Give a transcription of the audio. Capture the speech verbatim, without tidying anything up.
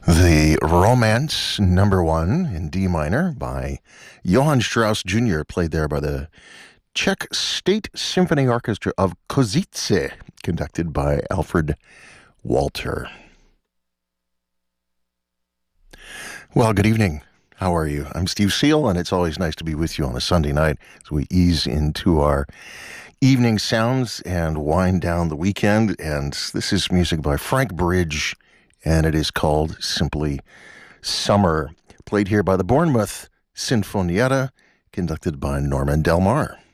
The Romance Number One in D minor by Johann Strauss Junior, played there by the Czech State Symphony Orchestra of Kozice, conducted by Alfred Walter. Well, good evening. How are you? I'm Steve Seal, and it's always nice to be with you on a Sunday night as we ease into our evening sounds and wind down the weekend. And this is music by Frank Bridge, and it is called simply Summer, played here by the Bournemouth Sinfonietta, conducted by Norman Del Mar.